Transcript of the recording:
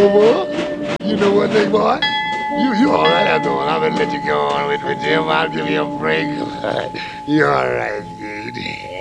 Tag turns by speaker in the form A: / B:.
A: boy. You know what, big boy? You all right after all. I'm gonna let you go on with Jim. I'll give you a break. You all right, dude.